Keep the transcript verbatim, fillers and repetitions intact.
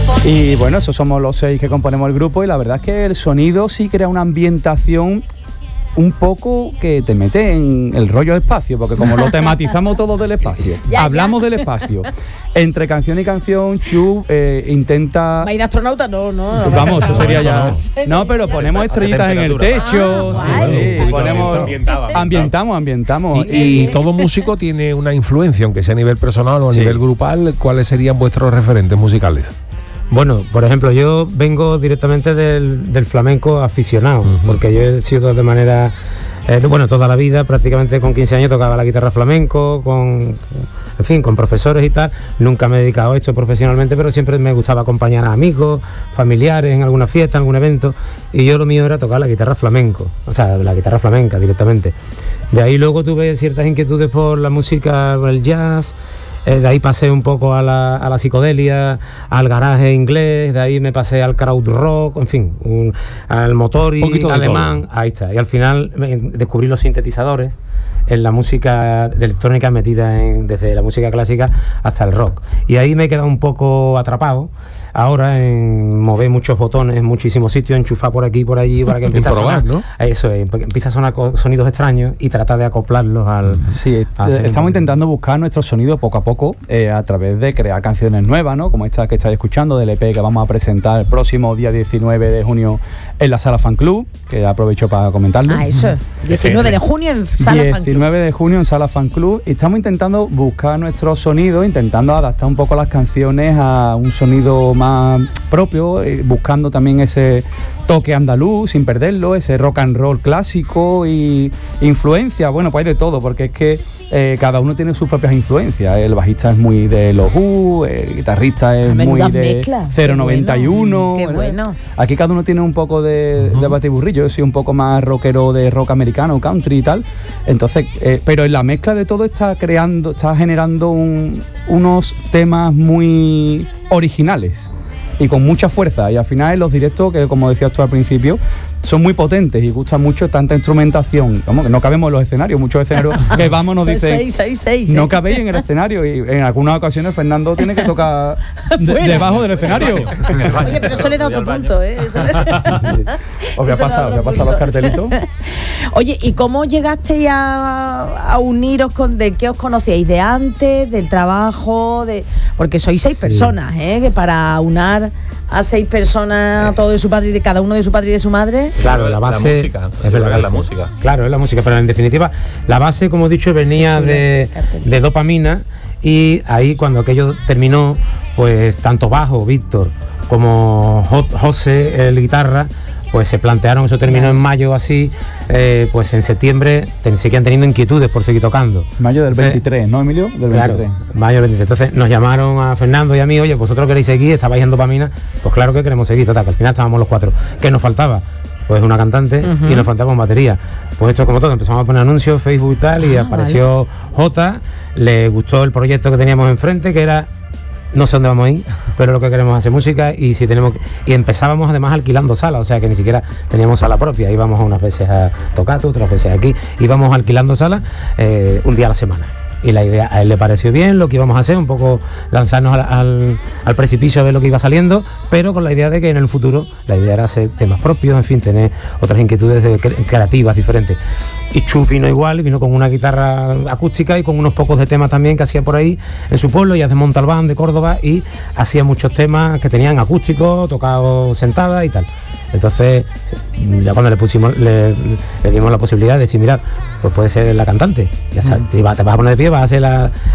Y bueno, esos somos los seis que componemos el grupo y la verdad es que el sonido sí crea una ambientación un poco que te mete en el rollo del espacio, porque como lo tematizamos todo del espacio, ya, hablamos ya. del espacio. Entre canción y canción, Chu eh, intenta... ¿Va a ir de astronauta? No, no. Pues vamos, eso sería ya... No, pero ponemos estrellitas en el techo, ah, sí, sí, ponemos... Ambientamos, ambientamos. Y, y todo músico tiene una influencia, aunque sea a nivel personal o a sí. nivel grupal. ¿Cuáles serían vuestros referentes musicales? Bueno, por ejemplo, yo vengo directamente del, del flamenco aficionado, uh-huh. porque yo he sido de manera, eh, bueno, toda la vida, prácticamente con quince años tocaba la guitarra flamenco, con, en fin, con profesores y tal. Nunca me he dedicado a esto profesionalmente, pero siempre me gustaba acompañar a amigos, familiares, en alguna fiesta, en algún evento, y yo lo mío era tocar la guitarra flamenco, o sea, la guitarra flamenca directamente. De ahí luego tuve ciertas inquietudes por la música, por el jazz. Eh, de ahí pasé un poco a la, a la psicodelia, al garaje inglés, de ahí me pasé al crowd rock, en fin, un, al motor y alemán, ahí está. Y al final me, descubrí los sintetizadores en la música de electrónica metida en, desde la música clásica hasta el rock. Y ahí me he quedado un poco atrapado ahora en mover muchos botones en muchísimos sitios, enchufar por aquí y por allí para que empiece a sonar, ¿no? Eso es, empieza a sonar sonidos extraños y tratar de acoplarlos al... Sí, estamos intentando buscar nuestros sonidos poco a poco eh, a través de crear canciones nuevas, ¿no? Como esta que estáis escuchando del E P que vamos a presentar el próximo día diecinueve de junio en la Sala Fan Club, que aprovecho para comentarlo. Ah, eso, diecinueve de junio en Sala Fan Club. diecinueve de junio en Sala Fan Club, y estamos intentando buscar nuestro sonido, intentando adaptar un poco las canciones a un sonido más propio, eh, buscando también ese toque andaluz sin perderlo, ese rock and roll clásico y influencia, bueno, pues hay de todo, porque es que eh, cada uno tiene sus propias influencias. El bajista es muy de los Who, el guitarrista es muy de cero noventa y uno. Qué bueno. Aquí cada uno tiene un poco de, uh-huh. de batiburrillo. Yo soy un poco más rockero de rock americano, country y tal. Entonces, eh, pero en la mezcla de todo está creando, está generando un, unos temas muy originales y con mucha fuerza, y al final en los directos, que como decías tú al principio, son muy potentes y gustan mucho tanta instrumentación, como que no cabemos en los escenarios, muchos escenarios que vamos nos dicen seis, seis, seis, no cabéis en el escenario, y en algunas ocasiones Fernando tiene que tocar de, debajo del escenario. Oye, pero eso le da otro punto, ¿eh? Eso le... sí, sí. ¿Os ha pasado? ¿Os ha pasado los cartelitos? Oye, ¿y cómo llegasteis a, a uniros con, de qué os conocíais? ¿De antes, del trabajo? de Porque sois seis sí. personas, ¿eh? Que para unar a seis personas, todo de su padre y de cada uno de su padre y de su madre. Claro, la base la música, es verdad, la música. Claro, es la música, pero en definitiva la base, como he dicho, venía de, de Dopamina, y ahí cuando aquello terminó, pues tanto bajo, Víctor, como José, el guitarra, pues se plantearon, eso terminó en mayo así, eh, pues en septiembre ten, seguían teniendo inquietudes por seguir tocando. Mayo del veintitrés, ¿no, Emilio? Del claro, veintitrés. Mayo del veintitrés. Entonces nos llamaron a Fernando y a mí, oye, vosotros queréis seguir, estabais en Dopamina, pues claro que queremos seguir, total, que al final estábamos los cuatro. ¿Qué nos faltaba? Pues una cantante uh-huh. y nos faltaba una batería. Pues esto como todo, empezamos a poner anuncios, Facebook y tal, y ah, apareció vale. Jota, le gustó el proyecto que teníamos enfrente, que era... No sé dónde vamos a ir, pero lo que queremos es hacer música, y si tenemos que, y empezábamos además alquilando salas, o sea que ni siquiera teníamos sala propia, íbamos unas veces a Tocato, otras veces aquí, íbamos alquilando salas eh, un día a la semana. Y la idea a él le pareció bien lo que íbamos a hacer, un poco lanzarnos al, al, al precipicio a ver lo que iba saliendo, pero con la idea de que en el futuro la idea era hacer temas propios, en fin, tener otras inquietudes de, creativas diferentes. Y Chu vino igual, vino con una guitarra acústica y con unos pocos de temas también que hacía por ahí en su pueblo, ya de Montalbán, de Córdoba, y hacía muchos temas que tenían acústicos, tocados sentada y tal. Entonces, ya cuando le pusimos, le, le dimos la posibilidad de decir, mira, pues puede ser la cantante, ya sabes, si va, te vas a poner de pie, vas a ser la,